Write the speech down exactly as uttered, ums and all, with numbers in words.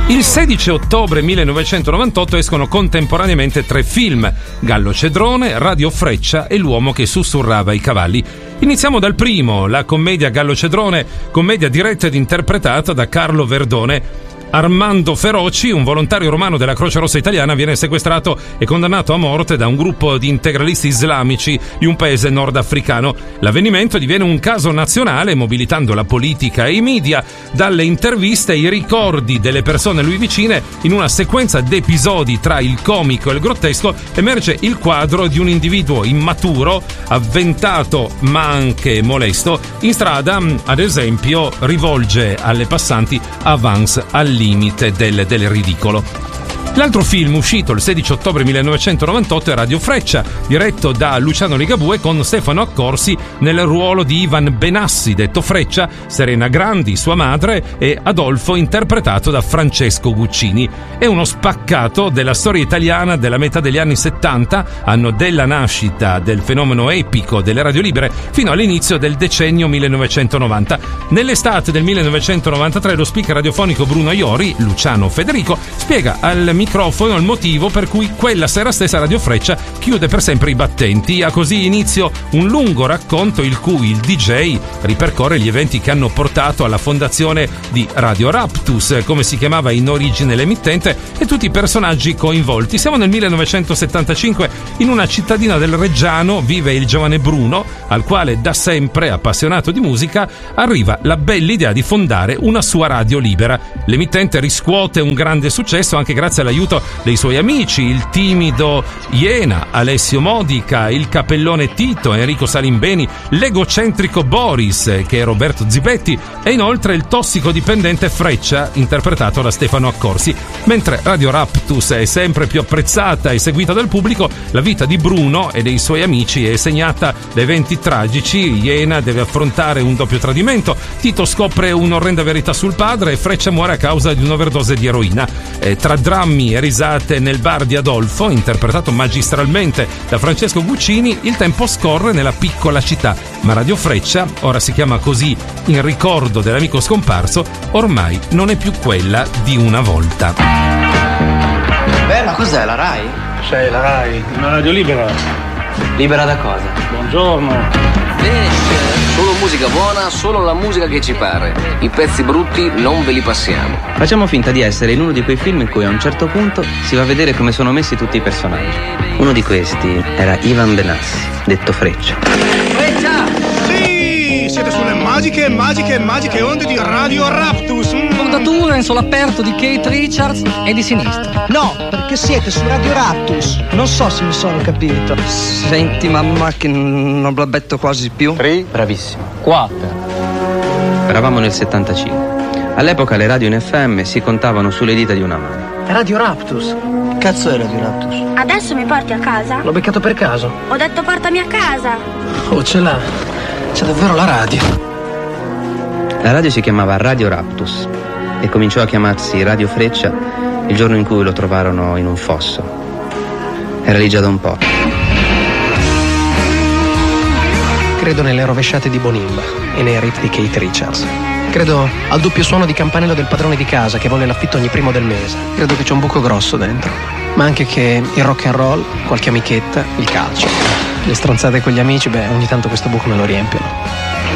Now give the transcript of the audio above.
Il sedici ottobre millenovecentonovantotto escono contemporaneamente tre film: Gallo Cedrone, Radio Freccia e L'uomo che sussurrava i cavalli. Iniziamo dal primo, la commedia Gallo Cedrone, commedia diretta ed interpretata da Carlo Verdone. Armando Feroci, un volontario romano della Croce Rossa italiana, viene sequestrato e condannato a morte da un gruppo di integralisti islamici di un paese nordafricano. L'avvenimento diviene un caso nazionale, mobilitando la politica e i media. Dalle interviste ai ricordi delle persone a lui vicine, in una sequenza d'episodi tra il comico e il grottesco, emerge il quadro di un individuo immaturo, avventato ma anche molesto. In strada, ad esempio, rivolge alle passanti avance al limite del, del ridicolo. L'altro film uscito il sedici ottobre millenovecentonovantotto è Radio Freccia, diretto da Luciano Ligabue con Stefano Accorsi nel ruolo di Ivan Benassi, detto Freccia, Serena Grandi, sua madre, e Adolfo, interpretato da Francesco Guccini. È uno spaccato della storia italiana della metà degli anni settanta, anno della nascita del fenomeno epico delle radio libere, fino all'inizio del decennio millenovecentonovanta. Nell'estate del millenovecentonovantatré lo speaker radiofonico Bruno Iori, Luciano Federico, spiega al microfono il motivo per cui quella sera stessa Radio Freccia chiude per sempre i battenti. Ha così inizio un lungo racconto il cui il D J ripercorre gli eventi che hanno portato alla fondazione di Radio Raptus, come si chiamava in origine l'emittente, e tutti i personaggi coinvolti. Siamo nel millenovecentosettantacinque, in una cittadina del Reggiano vive il giovane Bruno, al quale da sempre appassionato di musica arriva la bella idea di fondare una sua radio libera. L'emittente riscuote un grande successo anche grazie all'aiuto dei suoi amici, il timido Iena, Alessio Modica, il capellone Tito, Enrico Salimbeni, l'egocentrico Boris, che è Roberto Zibetti, e inoltre il tossicodipendente Freccia, interpretato da Stefano Accorsi. Mentre Radio Raptus è sempre più apprezzata e seguita dal pubblico, la vita di Bruno e dei suoi amici è segnata da eventi tragici. Iena deve affrontare un doppio tradimento, Tito scopre un'orrenda verità sul padre e Freccia muore a causa di un'overdose di eroina. Eh, tra drammi e risate nel bar di Adolfo, interpretato magistralmente da Francesco Guccini, il tempo scorre nella piccola città, ma Radio Freccia, ora si chiama così in ricordo dell'amico scomparso, ormai non è più quella di una volta. Beh, ma cos'è, la Rai? Sei la Rai, una radio libera. Libera da cosa? Buongiorno. Solo musica buona, solo la musica che ci pare. I pezzi brutti non ve li passiamo. Facciamo finta di essere in uno di quei film in cui a un certo punto si va a vedere come sono messi tutti i personaggi. Uno di questi era Ivan Benassi, detto Freccia. Freccia! Sì! Siete sulle magiche, magiche, magiche onde di Radio Raptus. Mm. Fondatura in solo aperto di Keith Richards e di sinistra. No, perché siete su Radio Raptus. Non so se mi sono capito. Senti mamma che non blabbetto quasi più. Tre? Bravissimo. Quattro. Eravamo nel settantacinque. All'epoca le radio in F M si contavano sulle dita di una mano. Radio Raptus. Cazzo è Radio Raptus? Adesso mi porti a casa? L'ho beccato per caso. Ho detto portami a casa. Oh, ce l'ha. C'è davvero la radio. La radio si chiamava Radio Raptus e cominciò a chiamarsi Radio Freccia il giorno in cui lo trovarono in un fosso. Era lì già da un po'. Credo nelle rovesciate di Bonimba e nei riff di Keith Richards. Credo al doppio suono di campanello del padrone di casa che vuole l'affitto ogni primo del mese. Credo che c'è un buco grosso dentro. Ma anche che il rock and roll, qualche amichetta, il calcio. Le stronzate con gli amici, beh, ogni tanto questo buco me lo riempiono.